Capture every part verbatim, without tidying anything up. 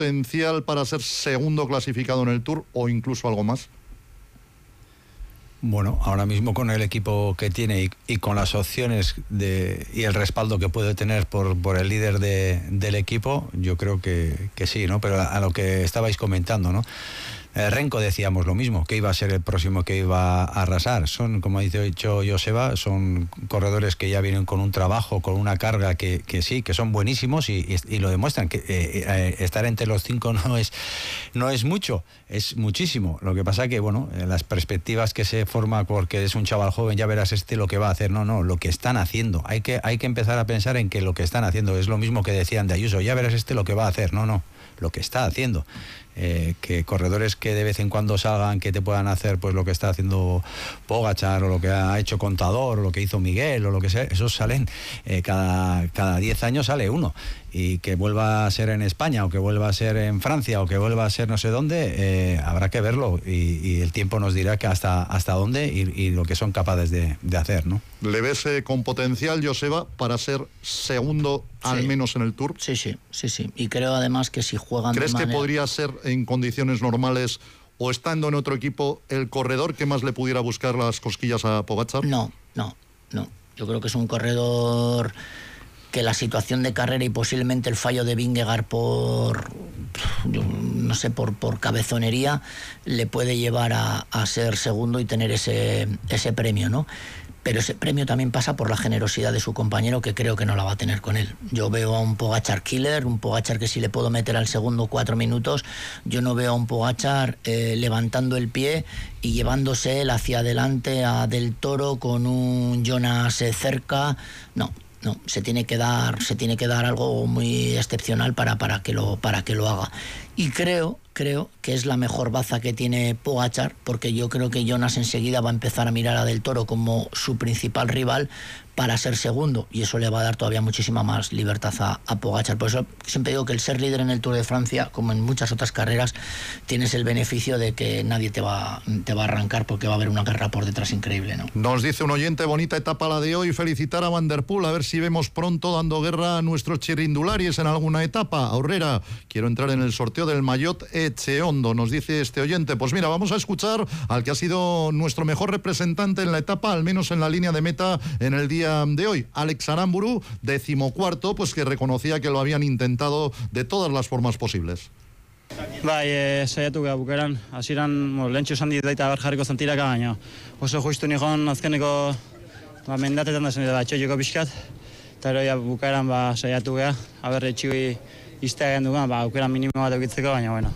potencial para ser segundo clasificado en el Tour o incluso algo más? Bueno, ahora mismo con el equipo que tiene y, y con las opciones de, y el respaldo que puede tener por, por el líder de, del equipo, yo creo que, que sí, ¿no? Pero a, a lo que estabais comentando, ¿no? Eh, Renko decíamos lo mismo, que iba a ser el próximo que iba a arrasar. Son, como ha dicho Joseba, son corredores que ya vienen con un trabajo, con una carga que, que sí, que son buenísimos y, y, y lo demuestran. Que eh, eh, estar entre los cinco no es, no es mucho, es muchísimo. Lo que pasa que, bueno, eh, las perspectivas que se forma porque es un chaval joven, ya verás este lo que va a hacer. No, no, lo que están haciendo. Hay que, hay que empezar a pensar en que lo que están haciendo es lo mismo que decían de Ayuso. Ya verás este lo que va a hacer. No, no, lo que está haciendo. Eh, que corredores que de vez en cuando salgan, que te puedan hacer pues lo que está haciendo Pogačar o lo que ha hecho Contador o lo que hizo Miguel o lo que sea, esos salen eh, cada cada diez años sale uno, y que vuelva a ser en España o que vuelva a ser en Francia o que vuelva a ser no sé dónde, eh, habrá que verlo y, y el tiempo nos dirá que hasta hasta dónde y, y lo que son capaces de, de hacer, ¿no? ¿Le ves eh, con potencial, Joseba, para ser segundo al sí. menos en el Tour? Sí, sí, sí, sí. Y creo además que si juegan ¿Crees de manera... que podría ser en condiciones normales o estando en otro equipo el corredor que más le pudiera buscar las cosquillas a Pogačar? No, no, no. Yo creo que es un corredor que la situación de carrera y posiblemente el fallo de Vingegaard por, yo no sé, por, por cabezonería le puede llevar a, a ser segundo y tener ese, ese premio, ¿no? Pero ese premio también pasa por la generosidad de su compañero, que creo que no la va a tener con él. Yo veo a un Pogačar killer, un Pogačar que si le puedo meter al segundo cuatro minutos, yo no veo a un Pogačar eh, levantando el pie y llevándose él hacia adelante a Del Toro con un Jonas eh, cerca. No, no, se tiene que dar, se tiene que dar algo muy excepcional para, para, que lo, para que lo haga. Y creo, creo que es la mejor baza que tiene Pogačar, porque yo creo que Jonas enseguida va a empezar a mirar a Del Toro como su principal rival para ser segundo, y eso le va a dar todavía muchísima más libertad a, a Pogačar. Por eso siempre digo que el ser líder en el Tour de Francia, como en muchas otras carreras, tienes el beneficio de que nadie te va, te va a arrancar, porque va a haber una carrera por detrás increíble, ¿no? Nos dice un oyente, bonita etapa la de hoy, felicitar a Van der Poel, a ver si vemos pronto dando guerra a nuestros chirrindularis en alguna etapa. Aurrera, quiero entrar en el sorteo del Maillot Echeondo, nos dice este oyente. Pues mira, vamos a escuchar al que ha sido nuestro mejor representante en la etapa, al menos en la línea de meta en el día de hoy, Alex Aramburu, decimocuarto, pues que reconocía que lo habían intentado de todas las formas posibles. Bai, e, saiatu gara bukaeran, hasieran lehentxo esan dit daita jarriko zantiraka, baina oso justu nijon azkeneko ba, mendatetan da zen da txoioko pixkat, eta eroia bukaeran ba, saiatu gara, haber etxiui iztea gendu gara, ba, aukeran minimo bat eukitzeko, baina bueno,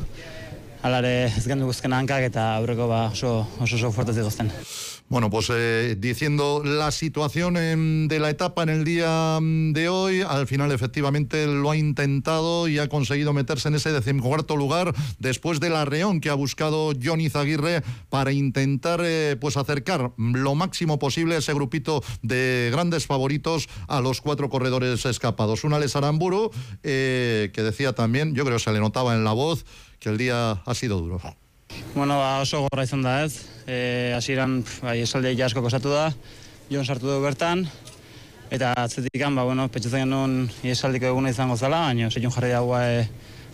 alare ez gendu guzken hankak eta aurreko ba, oso oso, oso fuertez dituzten. Bueno, pues eh, diciendo la situación en, de la etapa en el día de hoy, al final efectivamente lo ha intentado y ha conseguido meterse en ese decimocuarto lugar después del arreón que ha buscado Jon Izagirre para intentar eh, pues acercar lo máximo posible a ese grupito de grandes favoritos a los cuatro corredores escapados. Un Alex Aramburu eh, que decía también, yo creo que se le notaba en la voz, que el día ha sido duro. Bueno, ba, oso gorra izan da ez, e, hasieran bai, esalde asko kosatu da, Jon sartu du bertan, eta atzetikan, ba, bueno, pentsatzen genuen esaldiko eguna izango zala, baina Jon jarri dagoa e,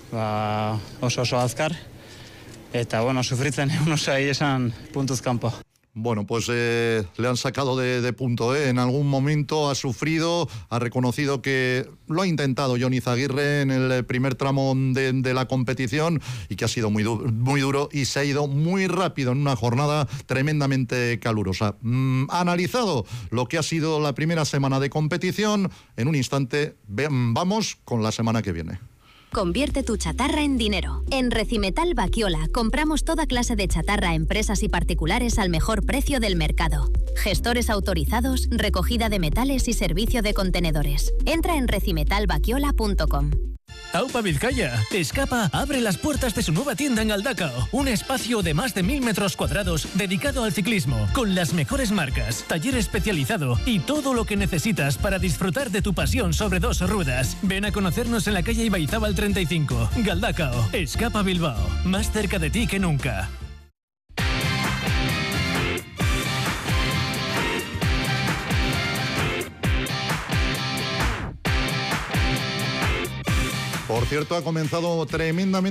ba, oso oso azkar, eta, bueno, sufritzen egun oso ahi esan puntuz kanpo. Bueno, pues eh, le han sacado de, de punto, ¿eh? En algún momento ha sufrido, ha reconocido que lo ha intentado Jon Izagirre en el primer tramo de, de la competición y que ha sido muy, du muy duro y se ha ido muy rápido en una jornada tremendamente calurosa. Mm, ha analizado lo que ha sido la primera semana de competición. En un instante vamos con la semana que viene. Convierte tu chatarra en dinero. En Recimetal Baquiola compramos toda clase de chatarra a empresas y particulares al mejor precio del mercado. Gestores autorizados, recogida de metales y servicio de contenedores. Entra en recimetal baquiola punto com. Aupa Vizcaya, Escapa abre las puertas de su nueva tienda en Galdacao, un espacio de más de mil metros cuadrados dedicado al ciclismo, con las mejores marcas, taller especializado y todo lo que necesitas para disfrutar de tu pasión sobre dos ruedas. Ven a conocernos en la calle Ibaizábal treinta y cinco, Galdacao, Escapa Bilbao, más cerca de ti que nunca. Por cierto, ha comenzado tremendamente